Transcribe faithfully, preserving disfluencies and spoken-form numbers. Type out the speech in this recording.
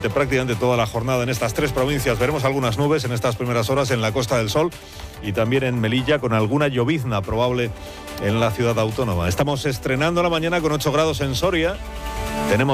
de prácticamente toda la jornada en estas tres provincias. Veremos algunas nubes en estas primeras horas en la Costa del Sol y también en Melilla, con alguna llovizna probable en la ciudad autónoma. Estamos estrenando la mañana con ocho grados en Soria. Tenemos